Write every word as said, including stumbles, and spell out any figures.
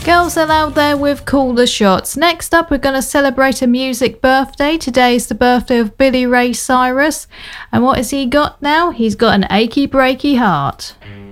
Girls Aloud there with Call the Shots. Next up, we're going to celebrate a music birthday. Today is the birthday of Billy Ray Cyrus. And what has he got now? He's got an achy breaky heart.